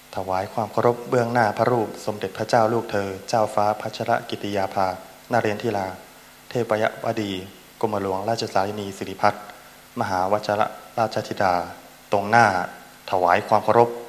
ถวายความเคารพเบื้องหน้าพระรูปสมเด็จพระเจ้าลูกเธอเจ้าฟ้าพัชรกิติยาภานเรนทิลาเทพยวดีกรมหลวงราชสารินีสิริพัฒน์มหาวชรราชธิดาตรงหน้าถวายความเคารพ